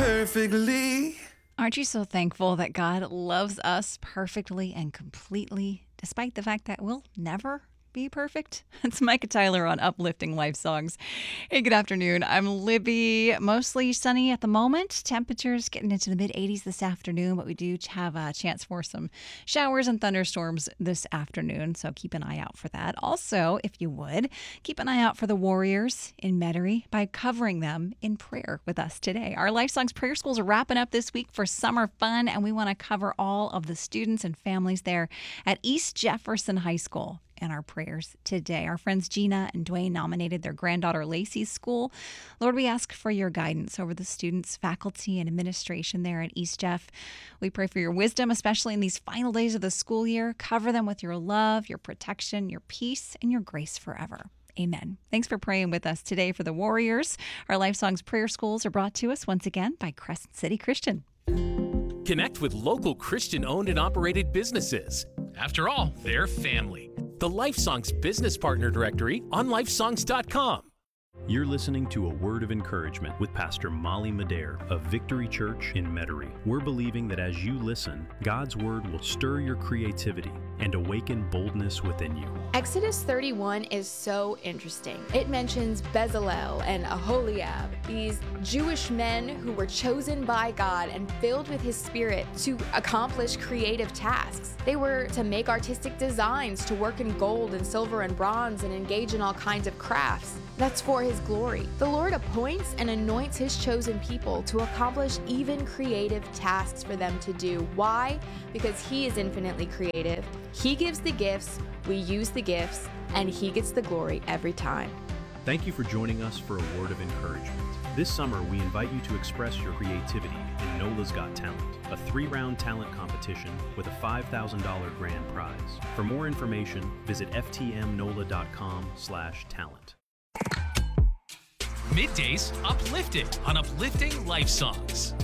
perfectly. Aren't you so thankful that God loves us perfectly and completely, despite the fact that we'll never be perfect? It's Micah Tyler on Uplifting Life Songs. Hey, good afternoon. I'm Libby. Mostly sunny at the moment. Temperatures getting into the mid-80s this afternoon, but we do have a chance for some showers and thunderstorms this afternoon, so keep an eye out for that. Also, if you would, keep an eye out for the Warriors in Metairie by covering them in prayer with us today. Our Life Songs prayer schools are wrapping up this week for summer fun, and we want to cover all of the students and families there at East Jefferson High School in our prayers today. Our friends Gina and Dwayne nominated their granddaughter Lacey's school. Lord, we ask for your guidance over the students, faculty, and administration there at East Jeff. We pray for your wisdom, especially in these final days of the school year. Cover them with your love, your protection, your peace, and your grace forever. Amen. Thanks for praying with us today for the Warriors. Our Life Songs prayer schools are brought to us once again by Crescent City Christian. Connect with local Christian-owned and operated businesses. After all, they're family. The Life Songs Business Partner Directory on lifesongs.com. You're listening to A Word of Encouragement with Pastor Molly Madare of Victory Church in Metairie. We're believing that as you listen, God's Word will stir your creativity and awaken boldness within you. Exodus 31 is so interesting. It mentions Bezalel and Aholiab, these Jewish men who were chosen by God and filled with His Spirit to accomplish creative tasks. They were to make artistic designs, to work in gold and silver and bronze, and engage in all kinds of crafts. That's for His glory. The Lord appoints and anoints His chosen people to accomplish even creative tasks for them to do. Why? Because He is infinitely creative. He gives the gifts, we use the gifts, and He gets the glory every time. Thank you for joining us for A Word of Encouragement. This summer, we invite you to express your creativity in NOLA's Got Talent, a 3-round talent competition with a $5,000 grand prize. For more information, visit ftmnola.com/talent. Middays Uplifting on Uplifting Life Songs.